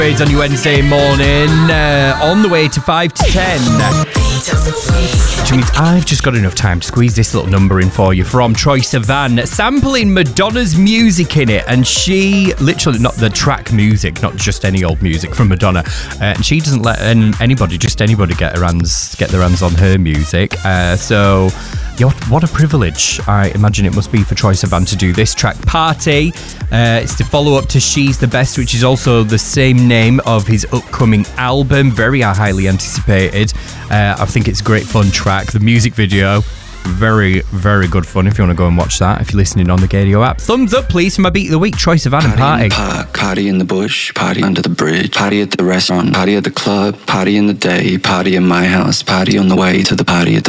On your Wednesday morning, on the way to 5 to 10. Which means I've just got enough time to squeeze this little number in for you from Troye Sivan, sampling Madonna's music in it. And she, literally, not the track music, not just any old music from Madonna. And she doesn't let anybody get their hands on her music. So, what a privilege I imagine it must be for Troye Sivan to do this track, Party. It's the follow-up to She's the Best, which is also the same name of his upcoming album. Very highly anticipated. I think it's a great fun track. The music video, very, very good fun if you want to go and watch that, if you're listening on the Gadio app. Thumbs up, please, for my Beat of the Week, Troye Sivan and Party. In the park, party in the bush, party under the bridge, party at the restaurant, party at the club, party in the day, party in my house, party on the way to the party at the